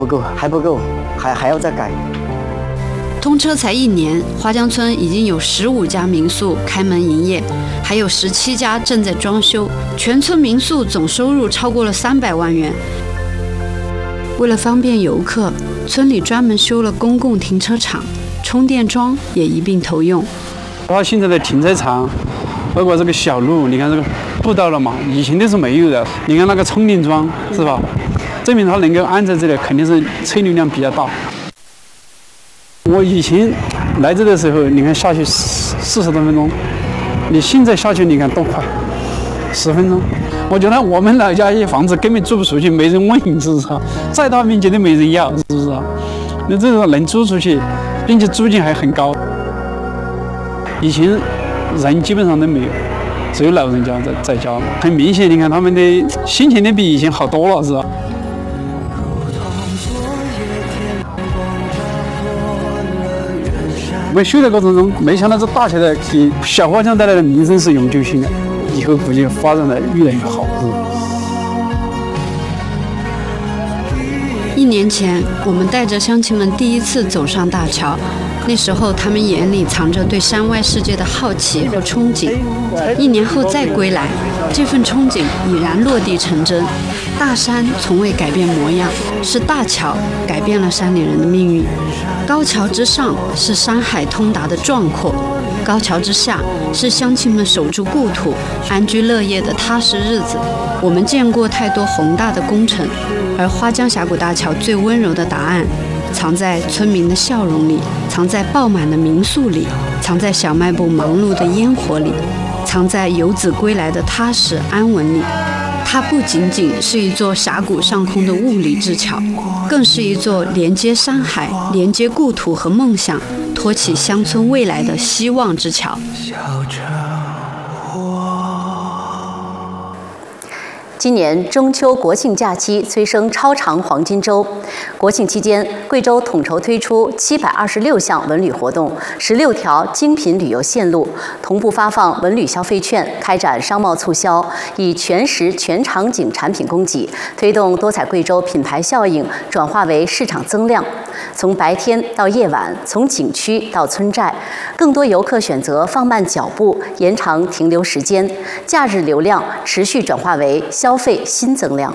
不够，还不够，还要再改。 通车才1年，花江村已经有15家民宿开门营业，还有17家正在装修，全村民宿总收入超过了300万元。为了方便游客，村里专门修了公共停车场，充电桩也一并投用。 现在的停车场，包括这个小路，你看这个步道了嘛，以前都是没有的。你看那个充电桩是吧？证明它能够安在这里，肯定是车流量比较大。我以前来这的时候，你看下去40多分钟，你现在下去你看多快，10分钟。我觉得我们老家一些房子根本租不出去，没人问，是不是？再大面积都没人要，是不是？那这种能租出去，并且租金还很高。以前人基本上都没有，只有老人家在家。很明显，你看他们的心情都比以前好多了，是吧？我们修的过程中，没想到这大桥的给小花江带来的名声是永久性的，以后估计发展的越来越好。 1年前，我们带着乡亲们第一次走上大桥，那时候他们眼里藏着对山外世界的好奇和憧憬。1年后再归来，这份憧憬已然落地成真。大山从未改变模样，是大桥改变了山里人的命运。高桥之上是山海通达的壮阔，高桥之下是乡亲们守住故土、安居乐业的踏实日子。我们见过太多宏大的工程，而花江峡谷大桥最温柔的答案，藏在村民的笑容里，藏在爆满的民宿里，藏在小卖部忙碌的烟火里，藏在游子归来的踏实安稳里。它不仅仅是一座峡谷上空的物理之桥，更是一座连接山海、连接故土和梦想、托起乡村未来的希望之桥。 今年中秋国庆假期催生超长黄金周。国庆期间，贵州统筹推出726项文旅活动，16条精品旅游线路，同步发放文旅消费券，开展商贸促销，以全时全场景产品供给，推动多彩贵州品牌效应转化为市场增量。从白天到夜晚，从景区到村寨，更多游客选择放慢脚步，延长停留时间，假日流量持续转化为消费新增量。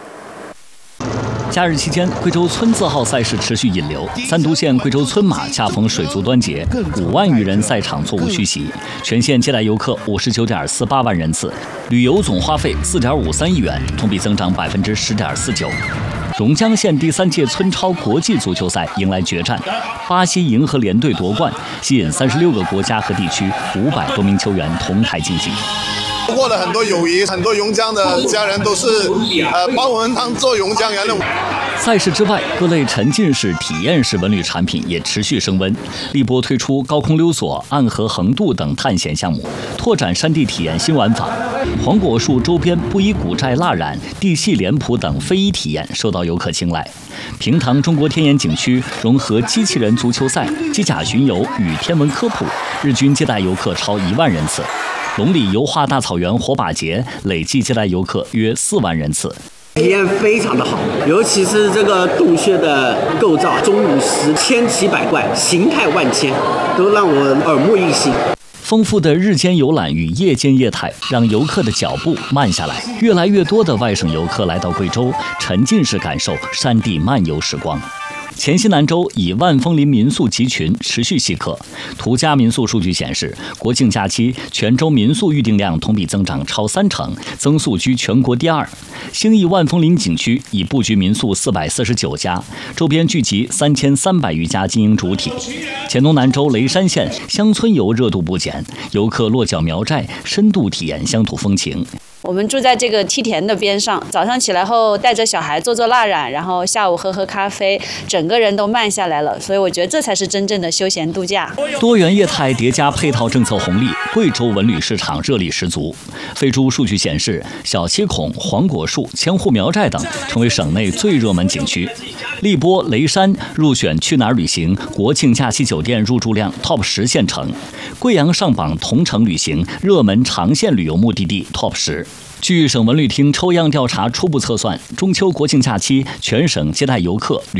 假日期间，贵州村字号赛事持续引流。三都县贵州村马恰逢水族端节，5万余人赛场座无虚席，全县接待游客59.48万人次，旅游总花费4.53亿元，同比增长10.49%。榕江县第3届村超国际足球赛迎来决战，巴西银河联队夺冠，吸引36个国家和地区500多名球员同台竞技。 收获了很多友谊，很多榕江的家人都是把我们当做榕江人的。 赛事之外，各类沉浸式、体验式文旅产品也持续升温。荔波推出高空溜索、暗河横渡等探险项目，拓展山地体验新玩法。黄果树周边布依古寨蜡染、地系脸谱等非遗体验受到游客青睐。平塘中国天眼景区融合机器人足球赛、机甲巡游与天文科普，日均接待游客超1万人次。龙里油画大草原火把节累计接待游客约4万人次。 体验非常的好，尤其是这个洞穴的构造，钟乳石千奇百怪，形态万千，都让我耳目一新。 丰富的日间游览与夜间业态，让游客的脚步慢下来。越来越多的外省游客来到贵州，沉浸式感受山地漫游时光。黔西南州以万枫林民宿集群持续吸客。途家民宿数据显示，国庆假期全州民宿预订量同比增长超30%，增速居全国第2。兴义万枫林景区已布局民宿449家，周边聚集3300余家经营主体。黔东南州雷山县乡村游热度不减，游客落脚苗寨，深度体验乡土风情。 我们住在这个梯田的边上，早上起来后带着小孩做蜡染，然后下午喝咖啡，整个人都慢下来了。所以我觉得这才是真正的休闲度假。 多元业态叠加配套政策红利，贵州文旅市场热力十足。飞猪数据显示，小七孔、黄果树、千户苗寨等成为省内最热门景区。 荔波、雷山入选去哪儿旅行国庆假期酒店入住量 TOP 10县城，贵阳上榜同城旅行热门长线旅游目的地 TOP 10。据省文旅厅抽样调查初步测算，中秋国庆假期全省接待游客